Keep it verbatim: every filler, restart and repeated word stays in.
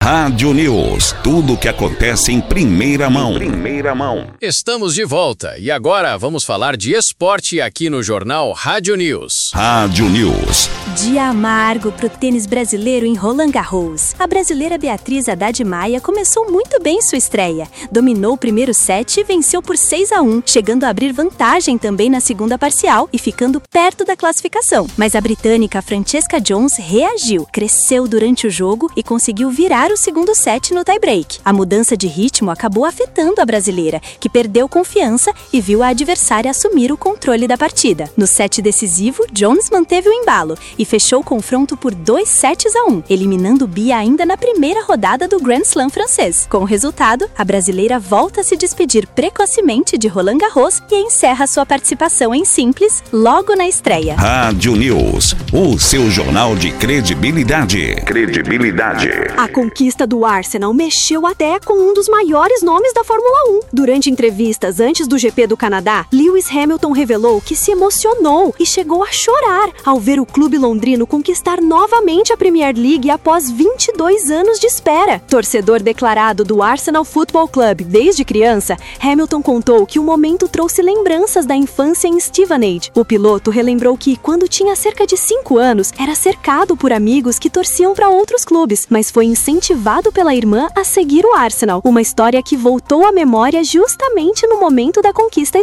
Rádio News. Tudo o que acontece em primeira mão. Em primeira mão. Estamos de volta e agora vamos falar de esporte aqui no Jornal Rádio News. Rádio News. Dia amargo pro tênis brasileiro em Roland Garros. A brasileira Beatriz Haddad Maia começou muito bem sua estreia. Dominou o primeiro set e venceu por seis a um, chegando a abrir vantagem também na segunda parcial e ficando perto da classificação. Mas a britânica Francesca Jones reagiu, cresceu durante o jogo e conseguiu virar o segundo set no tie-break. A mudança de ritmo acabou afetando a brasileira, que perdeu confiança e viu a adversária assumir o controle da partida. No set decisivo, Jones manteve o embalo e fechou o confronto por dois sets a um, eliminando Bia ainda na primeira rodada do Grand Slam francês. Com o resultado, a brasileira volta a se despedir precocemente de Roland Garros e encerra sua participação em simples logo na estreia. Rádio News, o seu jornal de credibilidade. Credibilidade. A conquista do Arsenal mexeu até com um dos maiores nomes da Fórmula um. Durante entrevistas antes do G P do Canadá, Lewis Hamilton revelou que se emocionou e chegou a chorar ao ver o clube londrino conquistar novamente a Premier League após vinte e dois anos de espera. Torcedor declarado do Arsenal Football Club desde criança, Hamilton contou que o momento trouxe lembranças da infância em Stevenage. O piloto relembrou que, quando tinha cerca de cinco anos, era cercado por amigos que torciam para outros clubes, mas foi incentivado pela irmã a seguir o Arsenal, uma história que voltou à memória justamente no momento da conquista